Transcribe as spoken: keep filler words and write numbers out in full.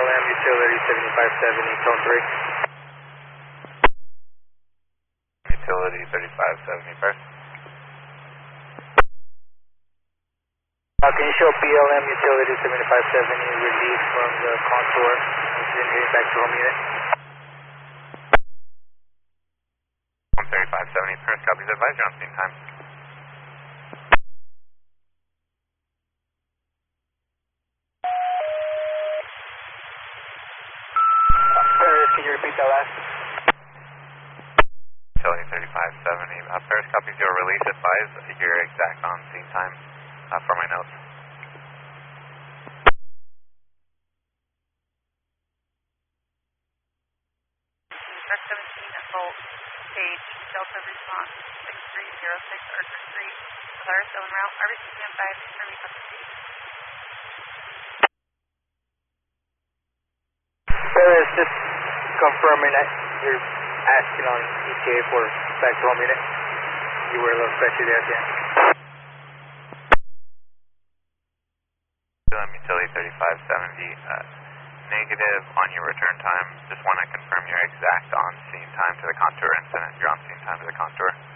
M utility seventy-five seventy, cone three. Utility thirty-five seventy, first. Uh, can you show B L M utility seventy-five seventy relief from the contour? Then heading back to home unit. one thirty-five seventy, first, copies, advise you on scene time. Paris, can you repeat that last? Utility thirty-five seventy, uh, first, copies, your release, advise your exact on scene time uh, for my notes. seventeen at Volt, Page, Delta response six three zero six Archer Street, Polaris en route, R B C M five, Army custody. Paris, just confirming that you're asking on E T A for back to home unit. You were a little sketchy there at the end. Utility thirty-five seventy, uh, negative on your return time. Just want to confirm your exact on-scene time to the contour incident, your on-scene time to the contour.